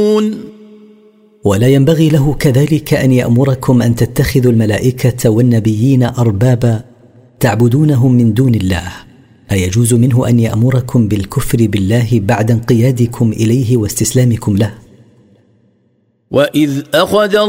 ولا ينبغي له كذلك أن يأمركم أن تتخذوا الملائكة والنبيين أربابا تعبدونهم من دون الله. أيجوز منه أن يأمركم بالكفر بالله بعد انقيادكم إليه واستسلامكم له؟ وإذ أخذ